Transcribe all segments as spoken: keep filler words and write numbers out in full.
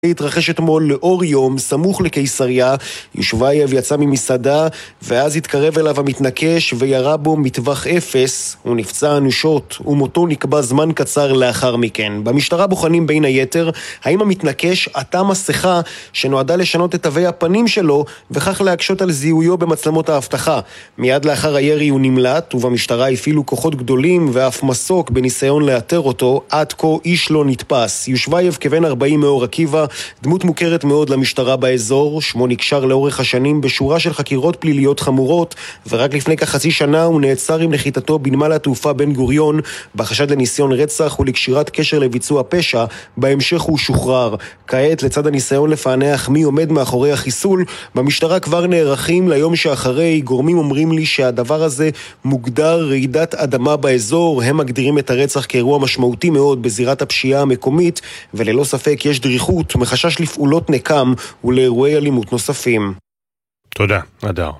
התרחש אתמול לאור יום, סמוך לקיסריה. יושבייב יצא ממסעדה, ואז התקרב אליו המתנקש וירה בו מטווח אפס. הוא נפצע אנושות, ומותו נקבע זמן קצר לאחר מכן. במשטרה בוחנים בין היתר, האם המתנקש עטה מסכה שנועדה לשנות את תווי הפנים שלו, וכך להקשות על זיהויו במצלמות האבטחה. מיד לאחר הירי הוא נמלט, ובמשטרה הפעילו כוחות גדולים ואף מסוק בניסיון לאתר אותו. עד כה איש לא נתפס. יושבייב כבן ארבעים מאור עקיבא, דמות מוכרת מאוד למשטרה באזור, שמו נקשר לאורך השנים בשורה של חקירות פליליות חמורות, ורק לפני כחצי שנה הוא נעצר עם נחיתתו בנמל התעופה בן גוריון, בחשד לניסיון רצח ולקשירת קשר לביצוע פשע. בהמשך הוא שוחרר. כעת, לצד הניסיון לפענח מי עומד מאחורי החיסול, במשטרה כבר נערכים ליום שאחרי. גורמים אומרים לי שהדבר הזה מוגדר רעידת אדמה באזור. הם מגדירים את הרצח כאירוע משמעותי מאוד בזירת הפשיעה המקומית, וללא ספק יש דריכות מחשש לפעולות נקם ולאירועי אלימות נוספים. תודה, אדר.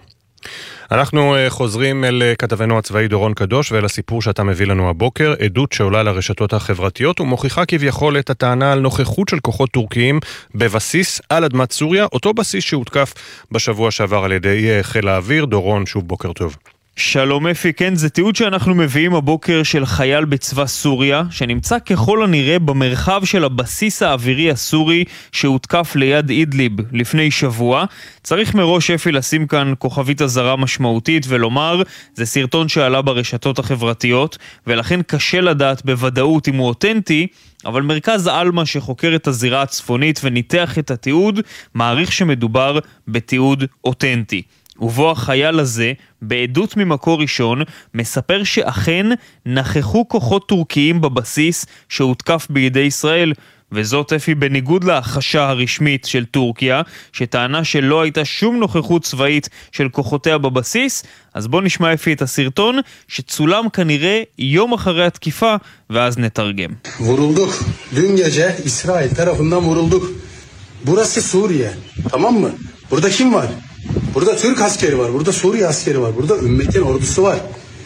אנחנו חוזרים אל כתבנו הצבאי דורון קדוש ואל הסיפור שאתה מביא לנו הבוקר, עדות שעולה לרשתות החברתיות ומוכיחה כביכול את הטענה על נוכחות של כוחות טורקיים בבסיס על אדמת סוריה, אותו בסיס שהותקף בשבוע שעבר על ידי חיל האוויר. דורון, שוב בוקר טוב. שלום אפי, כן, זה תיעוד שאנחנו מביאים הבוקר של חייל בצבא סוריה, שנמצא ככל הנראה במרחב של הבסיס האווירי הסורי שהותקף ליד אידליב לפני שבוע. צריך מראש אפי לשים כאן כוכבית הזרה משמעותית ולומר, זה סרטון שעלה ברשתות החברתיות, ולכן קשה לדעת בוודאות אם הוא אותנטי, אבל מרכז אלמה שחוקר את הזירה הצפונית וניתח את התיעוד, מעריך שמדובר בתיעוד אותנטי. ובו החייל הזה, בעדות ממקור ראשון, מספר שאכן נכחו כוחות טורקיים בבסיס שהותקף בידי ישראל, וזאת אפי בניגוד להחשה הרשמית של טורקיה, שטענה שלא הייתה שום נוכחות צבאית של כוחותיה בבסיס. אז בוא נשמע אפי את הסרטון, שצולם כנראה יום אחרי התקיפה, ואז נתרגם. Vurulduk. Dün gece İsrail tarafından vurulduk. Burası Suriye. Tamam mı? Burada kim var? Burada Türk askeri var, burada Suriye askeri var, burada ümmetin ordusu var.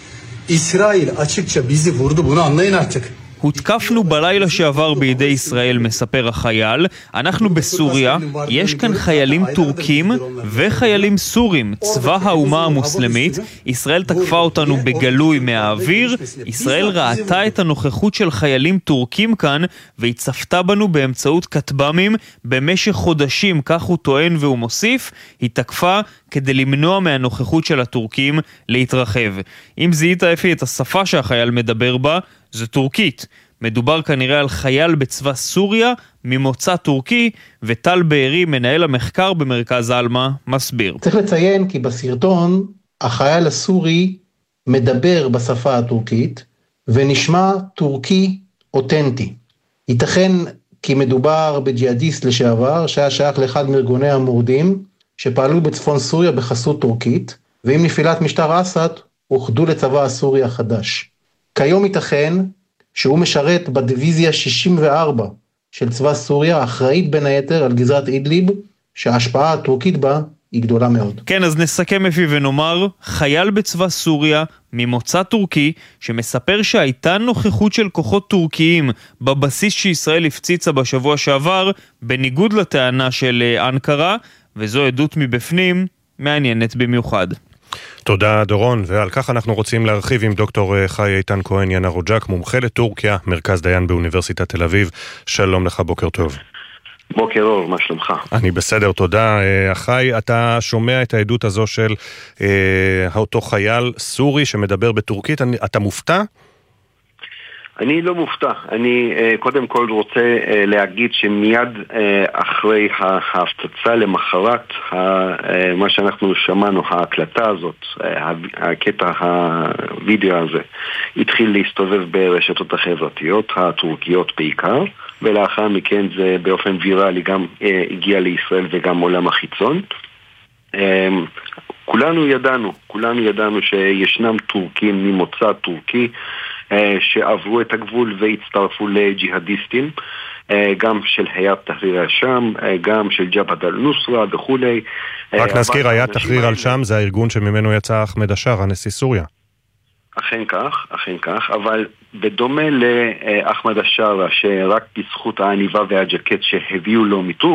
İsrail açıkça bizi vurdu, bunu anlayın artık. הותקפנו בלילה שעבר בידי ישראל, מספר החייל. אנחנו בסוריה, יש כאן חיילים טורקים וחיילים סורים, צבא האומה המוסלמית. ישראל תקפה אותנו בגלוי מהאוויר. ישראל ראתה את הנוכחות של חיילים טורקים כאן, והיא צפתה בנו באמצעות כטב"מים במשך חודשים, כך הוא טוען והוא מוסיף. היא תקפה כדי למנוע מהנוכחות של הטורקים להתרחב. אם זיהית אפי את השפה שהחייל מדבר בה, זה טורקית. מדובר כנראה על חייל בצבא סוריה ממוצא טורקי, וטל בארי, מנהל המחקר במרכז אלמה, מסביר. צריך לציין כי בסרטון החייל הסורי מדבר בשפה הטורקית ונשמע טורקי אותנטי. ייתכן כי מדובר בג'יהאדיסט לשעבר שהיה שייך לאחד מארגוני המורדים שפעלו בצפון סוריה בחסות טורקית, ועם נפילת משטר אסד אוחדו לצבא הסורי החדש. כיום ייתכן שהוא משרת בדיוויזיה שישים וארבע של צבא סוריה, אחראית בין היתר על גזרת אידליב, שההשפעה הטורקית בה היא גדולה מאוד. כן, אז נסכם אפי ונאמר, חייל בצבא סוריה ממוצא טורקי, שמספר שהייתה נוכחות של כוחות טורקיים בבסיס שישראל הפציצה בשבוע שעבר, בניגוד לטענה של אנקרה, וזו עדות מבפנים מעניינת במיוחד. תודה דורון, ועל כך אנחנו רוצים להרחיב עם דוקטור חי איתן כהן ינר רוג'ק, מומחה לטורקיה, מרכז דיין באוניברסיטת תל אביב. שלום לך, בוקר טוב. בוקר טוב, מה שלומך? אני בסדר, תודה. חי, אתה שומע את העדות הזו של אה, אותו חייל סורי שמדבר בטורקית, אתה מופתע? אני לא מופתע. אני uh, קודם כל רוצה uh, להגיד שמיד uh, אחרי ההפצצה למחרת, uh, uh, מה שאנחנו שמענו, ההקלטה הזאת, uh, הקטע הווידאו הזה, התחיל להסתובב ברשתות החברתיות, הטורקיות בעיקר, ולאחר מכן זה באופן ויראלי גם uh, הגיע לישראל וגם עולם החיצון. Uh, כולנו ידענו, כולנו ידענו שישנם טורקים ממוצא טורקי, שעברו את הגבול והצטרפו לג'יהאדיסטים, גם של היד תחריר על-שם, גם של ג'בהת אל-נוסרה וכו'. רק נזכיר, היד תחריר על-שם זה הארגון שממנו יצא אחמד השאר, הנשיא סוריה. אכן כך, אכן כך, אבל בדומה לאחמד השארה, שרק בזכות העניבה והג'קט שהביאו לו מטורקיה,